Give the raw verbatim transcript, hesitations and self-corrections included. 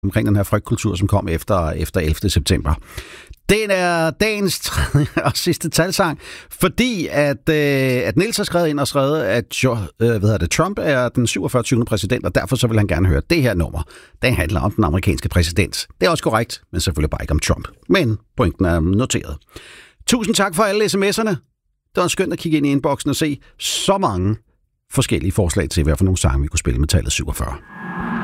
omkring den her frygtkultur, som kom efter, efter ellevte september. Den er dagens tredje og sidste talsang, fordi at, øh, at Niels har skrevet ind og skrevet, at jo, øh, hvad hedder det, Trump er den syvogfyrre præsident, og derfor så vil han gerne høre det her nummer. Det handler om den amerikanske præsident. Det er også korrekt, men selvfølgelig bare ikke om Trump. Men pointen er noteret. Tusind tak for alle sms'erne. Det var skønt at kigge ind i inboxen og se så mange forskellige forslag til, hvad for nogle sange vi kunne spille med tallet syvogfyrre.